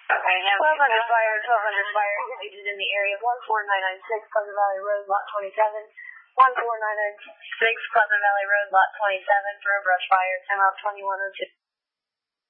I have 1200 fire, 1200 fire, located in the area of 14996 Pleasant Valley Road, Lot 27, 14996 Pleasant Valley Road, Lot 27, for a brush fire, 10 out 2102.